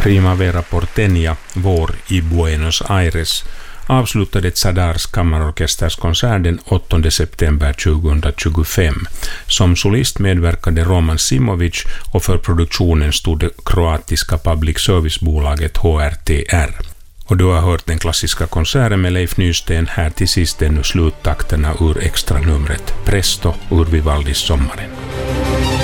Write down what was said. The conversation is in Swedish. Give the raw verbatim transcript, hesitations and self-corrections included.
Primavera porteña, vår i Buenos Aires, avslutade Zadars kammarorkesterskonsert den åttonde september tjugohundratjugofem. Som solist medverkade Roman Simovic och för produktionen stod det kroatiska public service-bolaget H R T R. Och du har hört den klassiska konserten med Leif Nysten. Här till sist ännu sluttakterna ur extra numret Presto ur Vivaldis sommaren.